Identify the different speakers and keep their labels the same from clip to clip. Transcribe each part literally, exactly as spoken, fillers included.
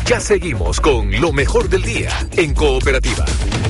Speaker 1: Ya seguimos con lo mejor del día en Cooperativa.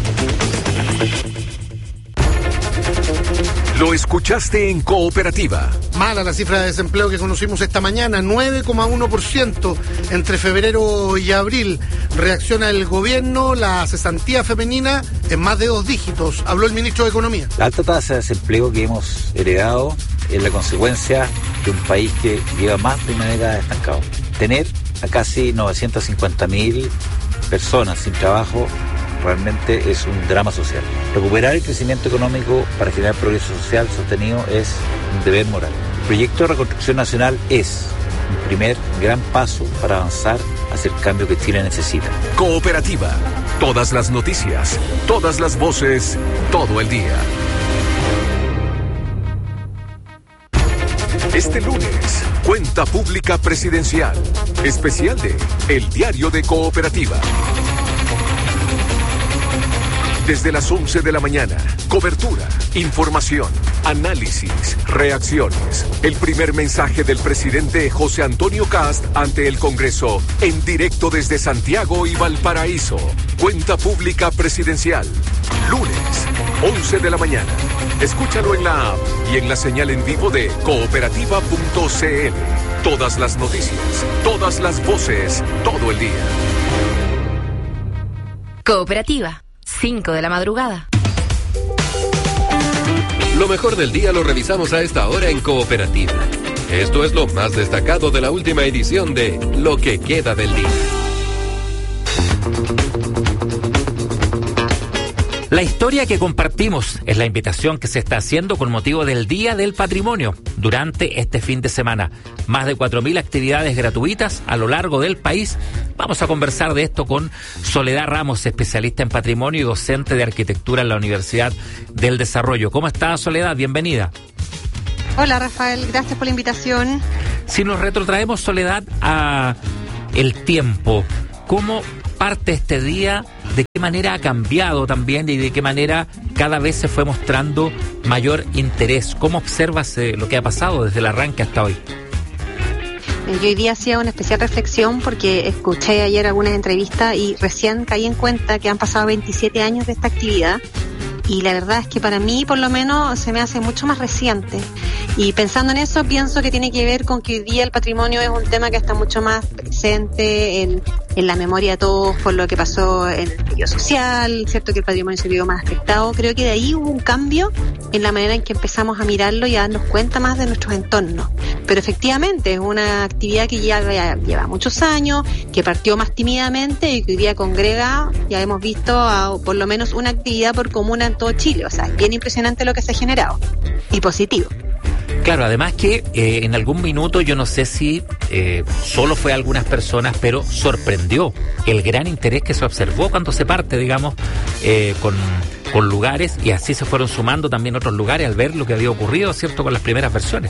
Speaker 1: Lo escuchaste en Cooperativa.
Speaker 2: Mala la cifra de desempleo que conocimos esta mañana, nueve coma uno por ciento entre febrero y abril. Reacciona el gobierno, la cesantía femenina en más de dos dígitos. Habló el ministro de Economía.
Speaker 3: La alta tasa de desempleo que hemos heredado es la consecuencia de un país que lleva más de una década estancado. Tener a casi novecientas cincuenta mil personas sin trabajo realmente es un drama social. Recuperar el crecimiento económico para generar progreso social sostenido es un deber moral. El proyecto de reconstrucción nacional es un primer gran paso para avanzar hacia el cambio que Chile necesita.
Speaker 1: Cooperativa. Todas las noticias, todas las voces, todo el día. Este lunes, Cuenta Pública Presidencial. Especial de El Diario de Cooperativa. Desde las once de la mañana, cobertura, información, análisis, reacciones. El primer mensaje del presidente José Antonio Kast ante el Congreso, en directo desde Santiago y Valparaíso. Cuenta Pública Presidencial, lunes, once de la mañana. Escúchalo en la app y en la señal en vivo de cooperativa punto c l. Todas las noticias, todas las voces, todo el día.
Speaker 4: Cooperativa. cinco de la madrugada.
Speaker 5: Lo mejor del día lo revisamos a esta hora en Cooperativa. Esto es lo más destacado de la última edición de Lo que queda del día.
Speaker 6: La historia que compartimos es la invitación que se está haciendo con motivo del Día del Patrimonio durante este fin de semana. Más de cuatro mil actividades gratuitas a lo largo del país. Vamos a conversar de esto con Soledad Ramos, especialista en patrimonio y docente de arquitectura en la Universidad del Desarrollo. ¿Cómo estás, Soledad? Bienvenida.
Speaker 7: Hola, Rafael. Gracias por la invitación.
Speaker 6: Si nos retrotraemos, Soledad, a el tiempo, ¿cómo parte este día? ¿De qué manera ha cambiado también y de qué manera cada vez se fue mostrando mayor interés? ¿Cómo observas eh, lo que ha pasado desde el arranque hasta hoy?
Speaker 7: Yo hoy día hacía una especial reflexión porque escuché ayer algunas entrevistas y recién caí en cuenta que han pasado veintisiete años de esta actividad. Y la verdad es que para mí, por lo menos, se me hace mucho más reciente. Y pensando en eso, pienso que tiene que ver con que hoy día el patrimonio es un tema que está mucho más presente en, en la memoria de todos por lo que pasó en el medio social, ¿cierto? Que el patrimonio se vio más afectado. Creo que de ahí hubo un cambio en la manera en que empezamos a mirarlo y a darnos cuenta más de nuestros entornos. Pero efectivamente es una actividad que ya lleva muchos años, que partió más tímidamente y que hoy día congrega, ya hemos visto, a, por lo menos una actividad por comuna en todo Chile. O sea, es bien impresionante lo que se ha generado y positivo.
Speaker 6: Claro, además que eh, en algún minuto, yo no sé si eh, solo fue a algunas personas, pero sorprendió el gran interés que se observó cuando se parte, digamos, eh, con, con lugares, y así se fueron sumando también otros lugares al ver lo que había ocurrido, ¿cierto?, con las primeras versiones.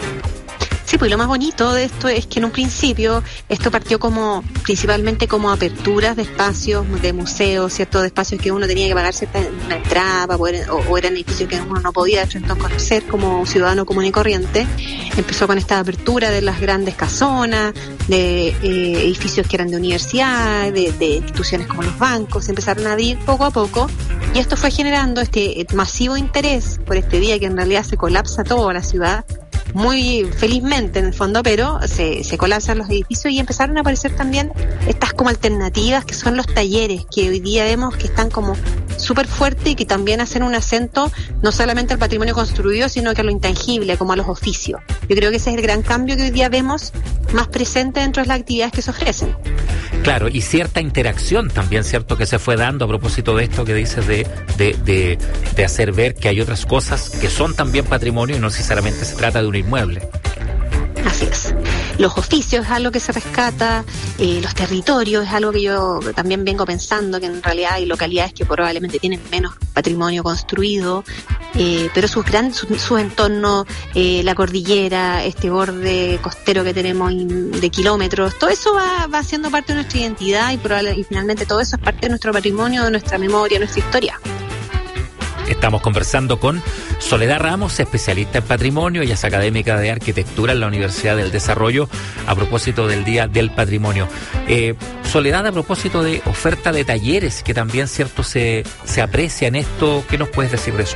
Speaker 7: Sí, pues lo más bonito de esto es que en un principio esto partió como principalmente como aperturas de espacios, de museos, ¿cierto? De espacios que uno tenía que pagar cierta una entrada para poder, o, o eran edificios que uno no podía entonces conocer como ciudadano común y corriente. Empezó con esta apertura de las grandes casonas, de eh, edificios que eran de universidades, de, de instituciones como los bancos, se empezaron a abrir poco a poco y esto fue generando este masivo interés por este día que en realidad se colapsa toda la ciudad. Muy felizmente en el fondo, pero se, se colapsan los edificios y empezaron a aparecer también estas como alternativas que son los talleres que hoy día vemos que están como súper fuertes y que también hacen un acento no solamente al patrimonio construido sino que a lo intangible, como a los oficios. Yo creo que ese es el gran cambio que hoy día vemos más presente dentro de las actividades que se ofrecen.
Speaker 6: Claro, y cierta interacción también, ¿cierto?, que se fue dando a propósito de esto que dices de, de, de, de hacer ver que hay otras cosas que son también patrimonio y no necesariamente se trata de un inmueble.
Speaker 7: Así es. Los oficios es algo que se rescata, eh, los territorios es algo que yo también vengo pensando, que en realidad hay localidades que probablemente tienen menos patrimonio construido, eh, pero sus grandes, sus, sus entornos, eh, la cordillera, este borde costero que tenemos de kilómetros, todo eso va, va siendo parte de nuestra identidad y, probable, y finalmente todo eso es parte de nuestro patrimonio, de nuestra memoria, de nuestra historia.
Speaker 6: Estamos conversando con Soledad Ramos, especialista en patrimonio. Ella es académica de arquitectura en la Universidad del Desarrollo, a propósito del Día del Patrimonio. Eh, Soledad, a propósito de oferta de talleres, que también, cierto, se, se aprecia en esto, ¿qué nos puedes decir de eso?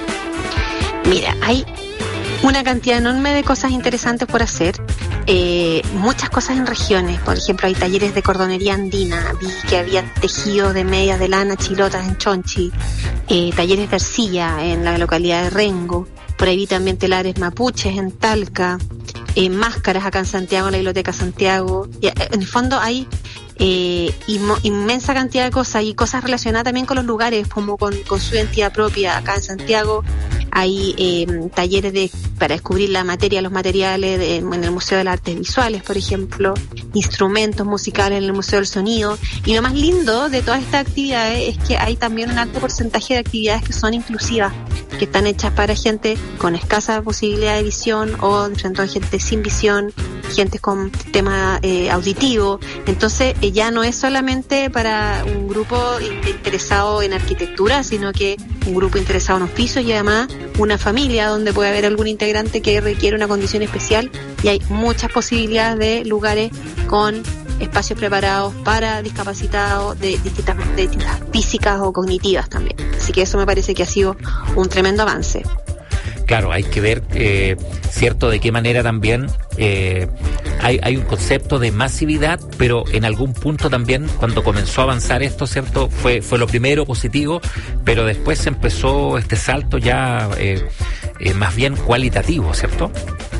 Speaker 7: Mira, hay una cantidad enorme de cosas interesantes por hacer. Eh, muchas cosas en regiones. Por ejemplo, hay talleres de cordonería andina. Vi que había tejido de medias de lana, chilotas en Chonchi. Eh, talleres de arcilla en la localidad de Rengo. Por ahí vi también telares mapuches en Talca. Eh, máscaras acá en Santiago, en la Biblioteca Santiago. Y, en el fondo hay eh, inmo, inmensa cantidad de cosas y cosas relacionadas también con los lugares, como con, con su identidad propia. Acá en Santiago hay eh, talleres de para descubrir la materia, los materiales de, en el Museo de las Artes Visuales, por ejemplo, instrumentos musicales en el Museo del Sonido. Y lo más lindo de todas estas actividades es que hay también un alto porcentaje de actividades que son inclusivas, que están hechas para gente con escasa posibilidad de visión o de frente a gente sin visión, gente con tema eh, auditivo. Entonces eh, ya no es solamente para un grupo interesado en arquitectura, sino que un grupo interesado en oficios y además una familia donde puede haber algún integrante que requiere una condición especial, y hay muchas posibilidades de lugares con espacios preparados para discapacitados de distintas, de distintas físicas o cognitivas también. Así que eso me parece que ha sido un tremendo avance.
Speaker 6: Claro, hay que ver, eh, cierto, de qué manera también eh, hay, hay un concepto de masividad, pero en algún punto también, cuando comenzó a avanzar esto, cierto, fue fue lo primero positivo, pero después se empezó este salto ya eh, eh, más bien cualitativo, ¿cierto?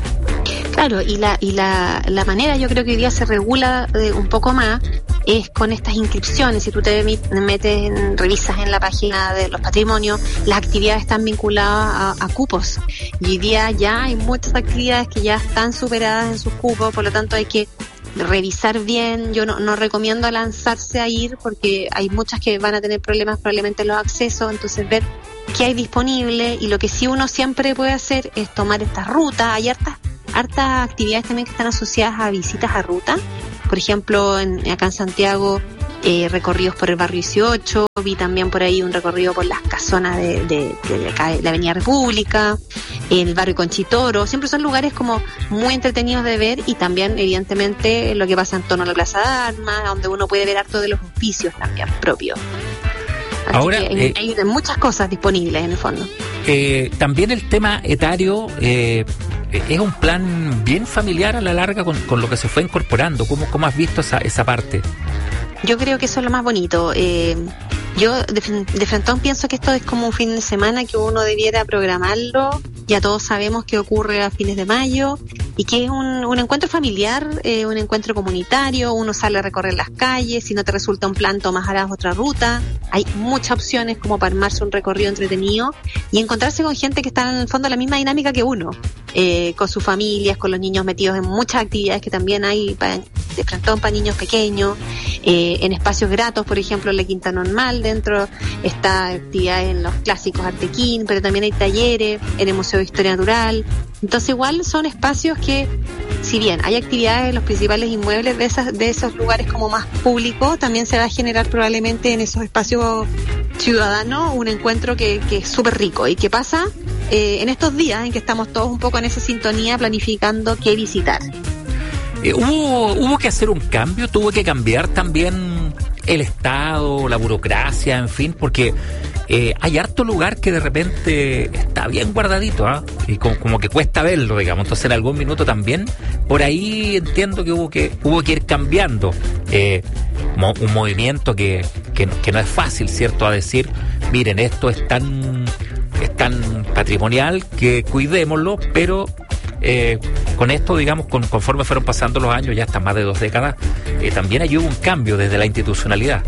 Speaker 7: Claro, y la y la, la manera, yo creo que hoy día se regula eh, un poco más, es con estas inscripciones. Si tú te metes, en, revisas en la página de los patrimonios, las actividades están vinculadas a, a cupos. Y hoy día ya hay muchas actividades que ya están superadas en sus cupos, por lo tanto hay que revisar bien. Yo no, no recomiendo lanzarse a ir porque hay muchas que van a tener problemas probablemente en los accesos, entonces ver qué hay disponible. Y lo que sí uno siempre puede hacer es tomar estas rutas. Hay hartas hartas actividades también que están asociadas a visitas a ruta. Por ejemplo, en, acá en Santiago, eh, recorridos por el barrio dieciocho, vi también por ahí un recorrido por las casonas de, de, de, de, acá, de la Avenida República, el barrio Conchitoro. Siempre son lugares como muy entretenidos de ver, y también evidentemente lo que pasa en torno a la Plaza de Armas, donde uno puede ver harto de los oficios también propios. Así
Speaker 6: Ahora,
Speaker 7: que
Speaker 6: eh,
Speaker 7: hay, hay muchas cosas disponibles en el fondo.
Speaker 6: Eh, también el tema etario eh, es un plan bien familiar a la larga con, con lo que se fue incorporando. ¿Cómo, cómo has visto esa, esa parte?
Speaker 7: Yo creo que eso es lo más bonito. Eh, yo de, de frente pienso que esto es como un fin de semana que uno debiera programarlo. Ya todos sabemos que ocurre a fines de mayo y que es un, un encuentro familiar, eh, un encuentro comunitario. Uno sale a recorrer las calles. Si no te resulta un plan, tomas otra ruta. Hay muchas opciones como para armarse un recorrido entretenido y encontrarse con gente que está en el fondo en la misma dinámica que uno, eh, con sus familias, con los niños metidos en muchas actividades que también hay para, de frente para niños pequeños, eh, en espacios gratos, por ejemplo en la Quinta Normal, dentro está actividades en los clásicos Artequín, pero también hay talleres en el Museo de Historia Natural. Entonces igual son espacios que, si bien hay actividades en los principales inmuebles de esas, de esos lugares como más públicos, también se va a generar probablemente en esos espacios ciudadanos un encuentro que, que es súper rico y que pasa eh, en estos días en que estamos todos un poco en esa sintonía planificando qué visitar.
Speaker 6: Eh, hubo, hubo que hacer un cambio, tuvo que cambiar también el Estado, la burocracia, en fin, porque eh, hay harto lugar que de repente está bien guardadito, ¿ah? Y como, como que cuesta verlo, digamos. Entonces en algún minuto también por ahí entiendo que hubo que hubo que ir cambiando eh, mo, un movimiento que, que, que no es fácil, ¿cierto? A decir, miren, esto es tan, es tan patrimonial que cuidémoslo, pero Eh, con esto, digamos, con, conforme fueron pasando los años, ya hasta más de dos décadas, eh, también hay hubo un cambio desde la institucionalidad.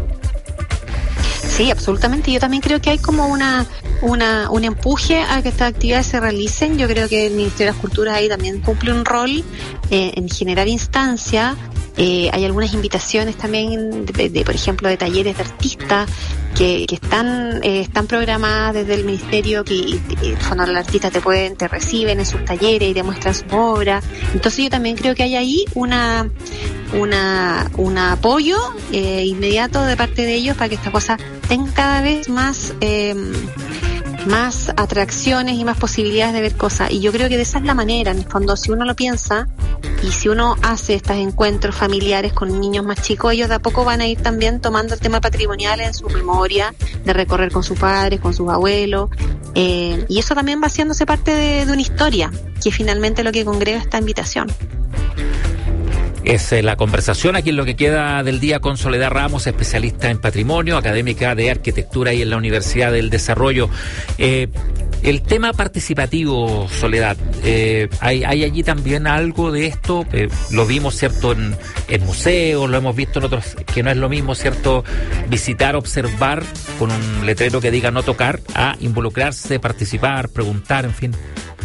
Speaker 7: Sí, absolutamente. Yo también creo que hay como una, una un empuje a que estas actividades se realicen. Yo creo que el Ministerio de las Culturas ahí también cumple un rol eh, en generar instancias. Eh, hay algunas invitaciones también, de, de, por ejemplo, de talleres de artistas que, que están eh, están programadas desde el Ministerio, que y, y, bueno, los artistas te pueden te reciben en sus talleres y te muestran sus obras. Entonces yo también creo que hay ahí una una un apoyo eh, inmediato de parte de ellos para que esta cosa tenga cada vez más eh, más atracciones y más posibilidades de ver cosas. Y yo creo que de esa es la manera, en el fondo, si uno lo piensa y si uno hace estos encuentros familiares con niños más chicos, ellos de a poco van a ir también tomando el tema patrimonial en su memoria, de recorrer con sus padres, con sus abuelos, eh, y eso también va haciéndose parte de, de una historia, que finalmente lo que congrega esta invitación.
Speaker 6: Es eh, la conversación aquí en lo que queda del día con Soledad Ramos, especialista en patrimonio, académica de arquitectura y en la Universidad del Desarrollo. Eh, el tema participativo, Soledad, eh, hay, hay allí también algo de esto, eh, lo vimos, ¿cierto?, en, en museos, lo hemos visto en otros, que no es lo mismo, ¿cierto?, visitar, observar con un letrero que diga no tocar, a involucrarse, participar, preguntar, en fin.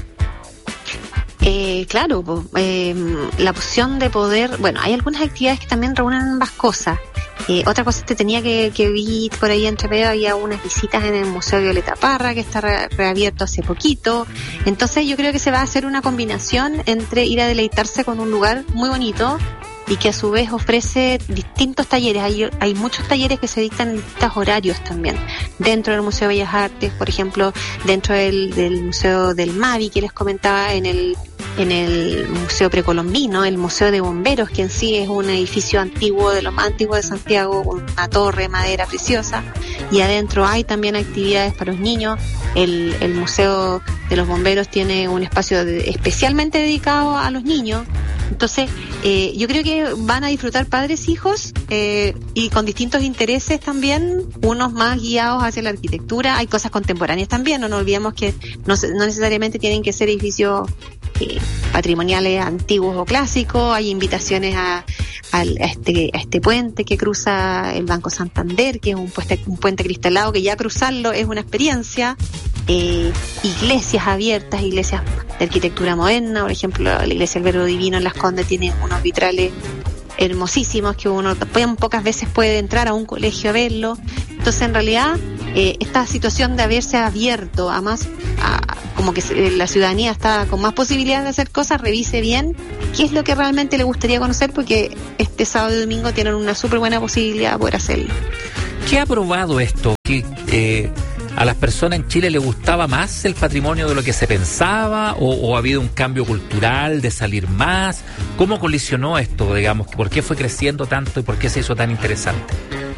Speaker 7: Eh, claro, eh, la opción de poder, bueno, hay algunas actividades que también reúnen ambas cosas. Eh, otra cosa que tenía que, que vi por ahí entre medio, había unas visitas en el Museo Violeta Parra, que está re, reabierto hace poquito. Entonces yo creo que se va a hacer una combinación entre ir a deleitarse con un lugar muy bonito y que a su vez ofrece distintos talleres. Hay, hay muchos talleres que se dictan en distintos horarios también. Dentro del Museo de Bellas Artes, por ejemplo, dentro del, del Museo del Mavi, que les comentaba, en el en el Museo Precolombino, el Museo de Bomberos, que en sí es un edificio antiguo, de lo más antiguo de Santiago, una torre de madera preciosa, y adentro hay también actividades para los niños. El, el Museo de los Bomberos tiene un espacio de, especialmente dedicado a los niños. Entonces, eh, yo creo que van a disfrutar padres, hijos, eh, y con distintos intereses también, unos más guiados hacia la arquitectura. Hay cosas contemporáneas también, no nos olvidemos que no, no necesariamente tienen que ser edificios eh, patrimoniales antiguos o clásicos. Hay invitaciones a, a, a, este, a este puente que cruza el Banco Santander, que es un puente, un puente cristalado, que ya cruzarlo es una experiencia. Eh, iglesias abiertas, iglesias de arquitectura moderna, por ejemplo la iglesia del Verbo Divino en Las Condes tiene unos vitrales hermosísimos que uno pocas veces puede entrar a un colegio a verlo. Entonces en realidad eh, esta situación de haberse abierto a más, a, como que se, la ciudadanía está con más posibilidades de hacer cosas, revise bien qué es lo que realmente le gustaría conocer, porque este sábado y domingo tienen una súper buena posibilidad de poder hacerlo.
Speaker 6: ¿Qué ha probado esto? ¿Qué, eh... ¿A las personas en Chile les gustaba más el patrimonio de lo que se pensaba o, o ha habido un cambio cultural de salir más? ¿Cómo colisionó esto, digamos? ¿Por qué fue creciendo tanto y por qué se hizo tan interesante?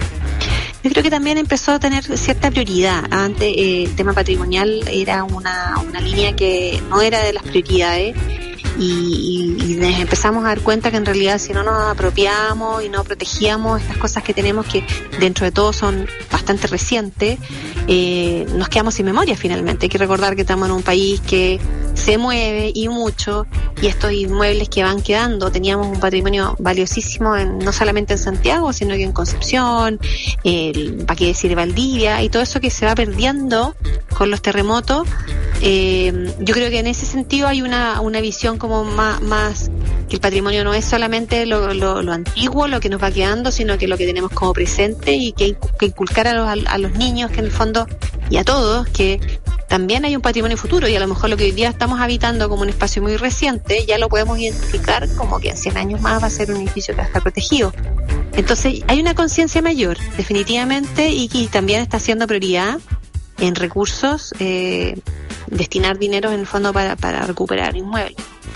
Speaker 7: Yo creo que también empezó a tener cierta prioridad. Antes eh, el tema patrimonial era una, una línea que no era de las prioridades. Y, y, y nos empezamos a dar cuenta que en realidad si no nos apropiamos y no protegíamos estas cosas que tenemos, que dentro de todo son bastante recientes, eh, nos quedamos sin memoria finalmente. Hay que recordar que estamos en un país que se mueve y mucho, y estos inmuebles que van quedando, teníamos un patrimonio valiosísimo en, no solamente en Santiago, sino que en Concepción, el, para qué decir, Valdivia, y todo eso que se va perdiendo con los terremotos. Eh, yo creo que en ese sentido hay una, una visión como más, más que el patrimonio no es solamente lo, lo, lo antiguo, lo que nos va quedando, sino que lo que tenemos como presente, y que, que inculcar a los, a los niños, que en el fondo, y a todos, que también hay un patrimonio futuro, y a lo mejor lo que hoy día estamos habitando como un espacio muy reciente, ya lo podemos identificar como que en cien años más va a ser un edificio que va a estar protegido. Entonces hay una conciencia mayor, definitivamente, y que también está siendo prioridad en recursos, eh, destinar dinero en el fondo para, para recuperar inmuebles.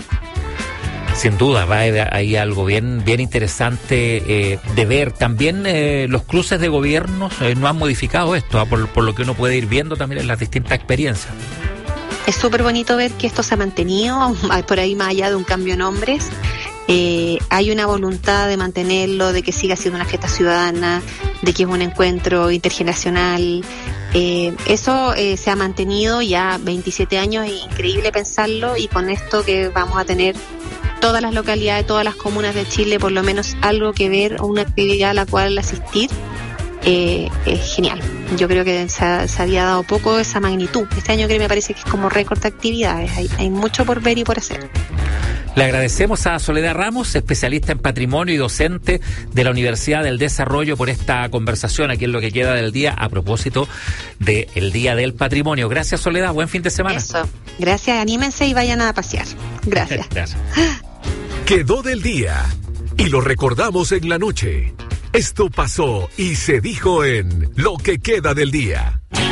Speaker 6: Sin duda, va ahí algo bien bien interesante eh, de ver. También eh, los cruces de gobiernos eh, no han modificado esto, ¿eh? por, por lo que uno puede ir viendo también en las distintas experiencias.
Speaker 7: Es súper bonito ver que esto se ha mantenido, por ahí más allá de un cambio de nombres. Eh, hay una voluntad de mantenerlo, de que siga siendo una fiesta ciudadana, de que es un encuentro intergeneracional. Eh, eso eh, se ha mantenido ya veintisiete años, es increíble pensarlo, y con esto que vamos a tener todas las localidades, todas las comunas de Chile, por lo menos algo que ver, o una actividad a la cual asistir, eh, es genial. Yo creo que se, se había dado poco esa magnitud. Este año creo que me parece que es como récord de actividades, hay, hay mucho por ver y por hacer.
Speaker 6: Le agradecemos a Soledad Ramos, especialista en patrimonio y docente de la Universidad del Desarrollo, por esta conversación aquí en lo que queda del día a propósito del Día del Patrimonio. Gracias, Soledad, buen fin de semana.
Speaker 7: Eso, gracias, anímense y vayan a pasear. Gracias.
Speaker 6: Gracias.
Speaker 1: Quedó del día y lo recordamos en la noche. Esto pasó y se dijo en Lo que queda del día.